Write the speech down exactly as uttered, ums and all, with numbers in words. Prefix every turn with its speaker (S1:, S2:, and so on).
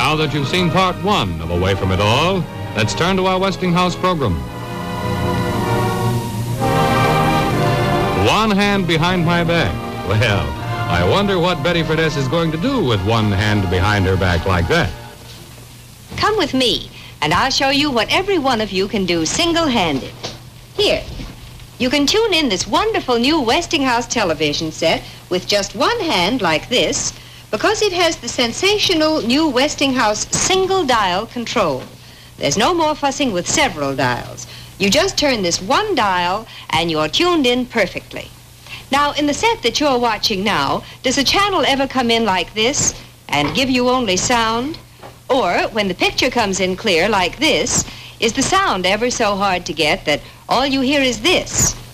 S1: Now that you've seen part one of Away From It All, let's turn to our Westinghouse program. One hand behind my back. Well, I wonder what Betty Furness is going to do with one hand behind her back like that.
S2: Come with me, and I'll show you what every one of you can do single-handed. Here, you can tune in this wonderful new Westinghouse television set with just one hand like this, because it has the sensational new Westinghouse single-dial control. There's no more fussing with several dials. You just turn this one dial, and you're tuned in perfectly. Now, in the set that you're watching now, does a channel ever come in like this and give you only sound? Or, when the picture comes in clear like this, is the sound ever so hard to get that all you hear is this?